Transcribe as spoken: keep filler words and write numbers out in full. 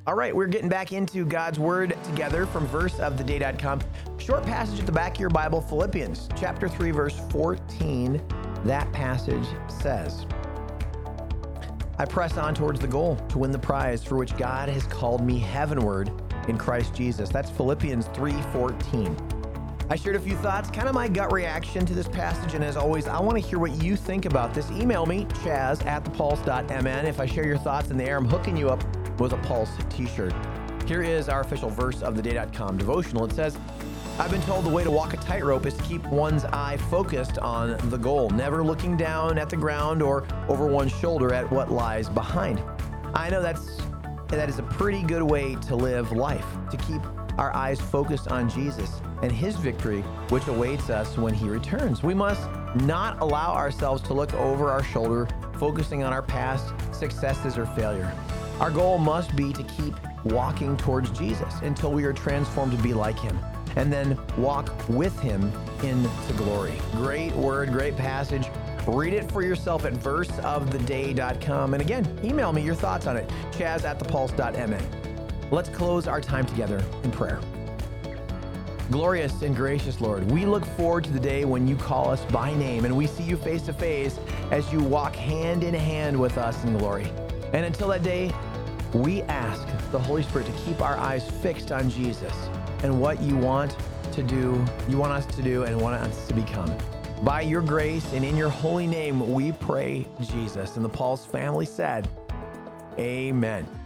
All right, we're getting back into God's Word together from verse of the day dot com. Short passage at the back of your Bible, Philippians chapter three, verse fourteen. That passage says, I press on towards the goal to win the prize for which God has called me heavenward in Christ Jesus. That's Philippians three fourteen. I shared a few thoughts, kind of my gut reaction to this passage, and as always, I want to hear what you think about this. Email me, chaz at the pulse dot m n. If I share your thoughts in the air, I'm hooking you up with a Pulse t-shirt. Here is our official verse of the day dot com devotional. It says, I've been told the way to walk a tightrope is to keep one's eye focused on the goal, never looking down at the ground or over one's shoulder at what lies behind. I know that's that is a pretty good way to live life, to keep our eyes focused on Jesus and his victory, which awaits us when he returns. We must not allow ourselves to look over our shoulder, focusing on our past successes or failure. Our goal must be to keep walking towards Jesus until we are transformed to be like him, and then walk with him into glory. Great word, great passage. Read it for yourself at verse of the day dot com. And again, email me your thoughts on it, chaz at the pulse dot m n. Let's close our time together in prayer. Glorious and gracious Lord, we look forward to the day when you call us by name and we see you face to face as you walk hand in hand with us in glory. And until that day, we ask the Holy Spirit to keep our eyes fixed on Jesus and what you want to do, you want us to do, and want us to become. By your grace and in your holy name, we pray, Jesus. And the Pulse family said, amen.